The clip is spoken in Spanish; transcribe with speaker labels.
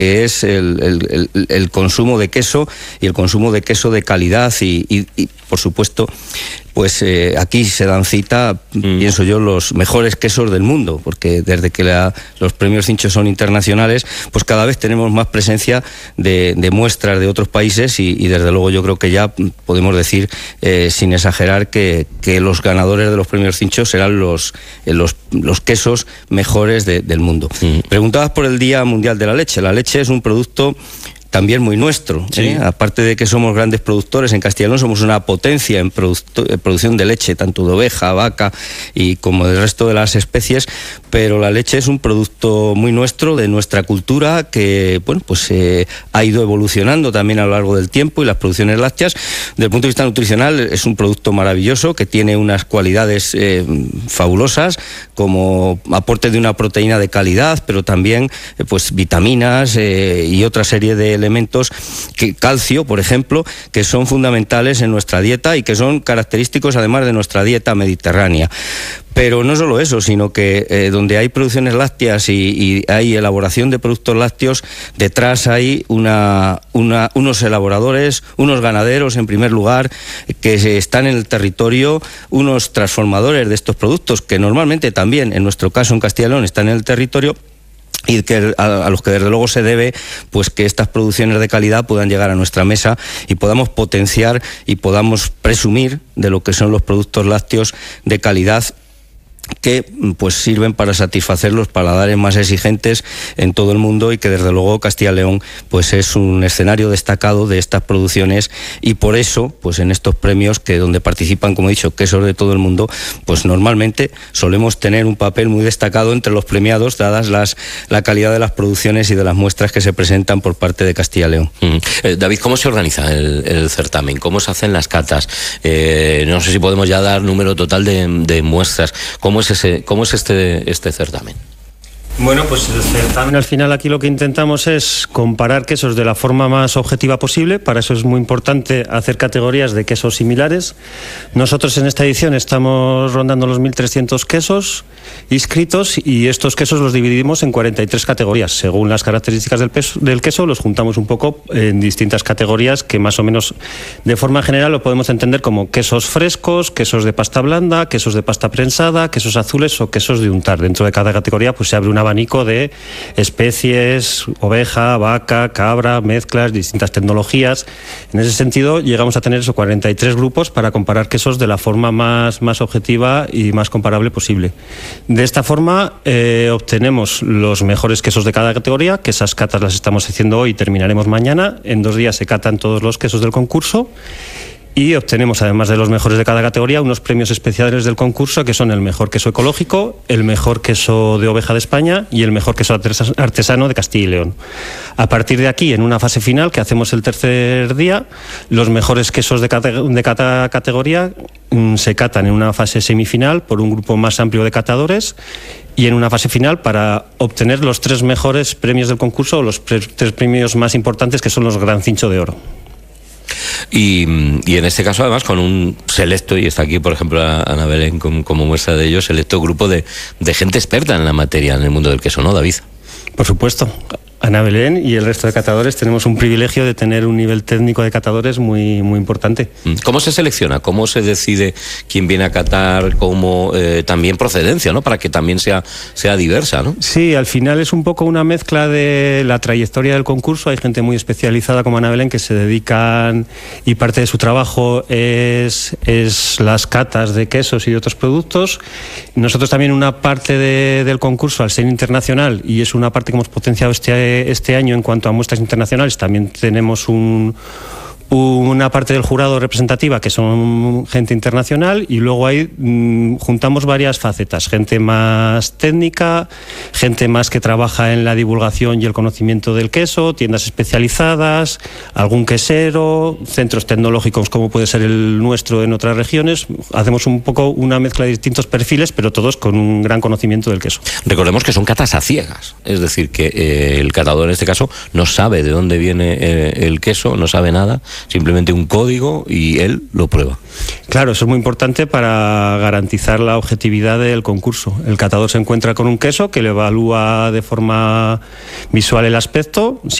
Speaker 1: que es el consumo de queso y el consumo de queso de calidad y por supuesto, pues aquí se dan cita, pienso yo, los mejores quesos del mundo, porque desde que los premios Cincho son internacionales, pues cada vez tenemos más presencia de muestras de otros países y desde luego yo creo que ya podemos decir, sin exagerar, que los ganadores de los premios Cincho serán los quesos mejores del mundo. Preguntabas por el Día Mundial de la Leche. La leche es un producto también muy nuestro, ¿eh? Sí. Aparte de que somos grandes productores, en Castilla y León somos una potencia en producción de leche, tanto de oveja, vaca y como del resto de las especies, pero la leche es un producto muy nuestro, de nuestra cultura, que bueno, pues ha ido evolucionando también a lo largo del tiempo, y las producciones lácteas, desde el punto de vista nutricional, es un producto maravilloso que tiene unas cualidades fabulosas, como aporte de una proteína de calidad, pero también pues vitaminas y otra serie de elementos, calcio, por ejemplo, que son fundamentales en nuestra dieta y que son característicos además de nuestra dieta mediterránea. Pero no solo eso, sino que donde hay producciones lácteas y hay elaboración de productos lácteos, detrás hay unos elaboradores, unos ganaderos en primer lugar, que están en el territorio, unos transformadores de estos productos, que normalmente también, en nuestro caso en Castilla y León, están en el territorio, y que a los que desde luego se debe pues que estas producciones de calidad puedan llegar a nuestra mesa y podamos potenciar y podamos presumir de lo que son los productos lácteos de calidad, que pues sirven para satisfacer los paladares más exigentes en todo el mundo, y que desde luego Castilla y León pues es un escenario destacado de estas producciones, y por eso pues en estos premios, que donde participan, como he dicho, quesos de todo el mundo, pues normalmente solemos tener un papel muy destacado entre los premiados, dadas la calidad de las producciones y de las muestras que se presentan por parte de Castilla y León.
Speaker 2: David, ¿cómo se organiza el certamen? ¿Cómo se hacen las catas? No sé si podemos ya dar número total de muestras. ¿Cómo es este certamen?
Speaker 3: Bueno, pues el certamen, al final, aquí lo que intentamos es comparar quesos de la forma más objetiva posible. Para eso es muy importante hacer categorías de quesos similares. Nosotros en esta edición estamos rondando los 1.300 quesos inscritos, y estos quesos los dividimos en 43 categorías. Según las características del queso, los juntamos un poco en distintas categorías, que más o menos de forma general lo podemos entender como quesos frescos, quesos de pasta blanda, quesos de pasta prensada, quesos azules o quesos de untar. Dentro de cada categoría pues se abre un abanico de especies, oveja, vaca, cabra, mezclas, distintas tecnologías. En ese sentido, llegamos a tener esos 43 grupos para comparar quesos de la forma más objetiva y más comparable posible. De esta forma obtenemos los mejores quesos de cada categoría, que esas catas las estamos haciendo hoy y terminaremos mañana. En 2 días se catan todos los quesos del concurso, y obtenemos, además de los mejores de cada categoría, unos premios especiales del concurso, que son el mejor queso ecológico, el mejor queso de oveja de España y el mejor queso artesano de Castilla y León. A partir de aquí, en una fase final que hacemos el tercer día, los mejores quesos de cada categoría se catan en una fase semifinal por un grupo más amplio de catadores, y en una fase final para obtener los 3 mejores premios del concurso, o los 3 premios más importantes, que son los Gran Cincho de Oro.
Speaker 2: Y en este caso, además, con un selecto, y está aquí, por ejemplo, Ana Belén como muestra de ello, selecto grupo de gente experta en la materia, en el mundo del queso, ¿no, David?
Speaker 3: Por supuesto. Ana Belén y el resto de catadores tenemos un privilegio de tener un nivel técnico de catadores muy importante.
Speaker 2: ¿Cómo se selecciona? ¿Cómo se decide quién viene a catar? ¿Cómo también procedencia, ¿no? Para que también sea diversa, ¿no?
Speaker 3: Sí, al final es un poco una mezcla de la trayectoria del concurso. Hay gente muy especializada como Ana Belén que se dedican, y parte de su trabajo es las catas de quesos y de otros productos. Nosotros también, una parte del concurso, al ser internacional, y es una parte que hemos potenciado este año en cuanto a muestras internacionales, también tenemos una parte del jurado representativa que son gente internacional, y luego ahí juntamos varias facetas: gente más técnica, gente más que trabaja en la divulgación y el conocimiento del queso, tiendas especializadas, algún quesero, centros tecnológicos como puede ser el nuestro en otras regiones. Hacemos un poco una mezcla de distintos perfiles, pero todos con un gran conocimiento del queso.
Speaker 2: Recordemos que son catas a ciegas, es decir, que el catador en este caso no sabe de dónde viene el queso, no sabe nada, simplemente un código y él lo prueba.
Speaker 3: Claro, eso es muy importante para garantizar la objetividad del concurso. El catador se encuentra con un queso que le evalúa de forma visual el aspecto.